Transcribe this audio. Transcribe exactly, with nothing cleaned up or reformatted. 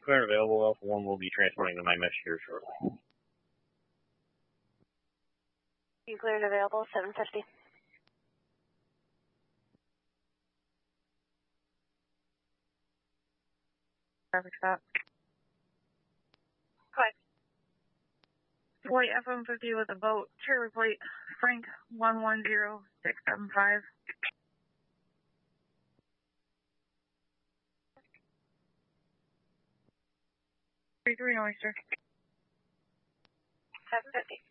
Clear and available, Alpha one will be transporting to my mesh here shortly. You cleared available, seven fifty. Traffic stop. Correct. Flight F one fifty with a boat, trailer plate, Frank one one zero six seven five. three three Oyster. seven fifty.